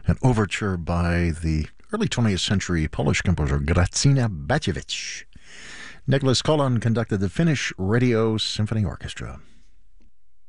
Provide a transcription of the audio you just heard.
an overture by the early 20th century Polish composer Gracina Bacevich. Nicholas Kolan conducted the Finnish Radio Symphony Orchestra.